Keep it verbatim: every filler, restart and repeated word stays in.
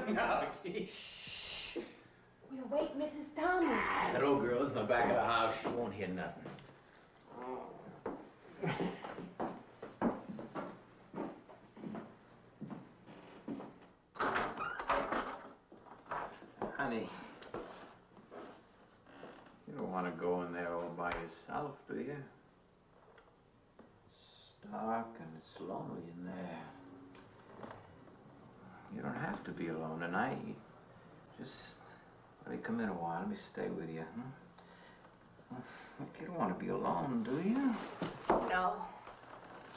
No, gee. Shh. We'll wake Missus Thomas. That old girl is in the back of the house. She won't hear nothing. Honey, you don't want to go in there all by yourself, do you? It's dark and it's lonely in there. You don't have to be alone tonight. Just let me come in a while. Let me stay with you. Hmm? You don't want to be alone, do you? No.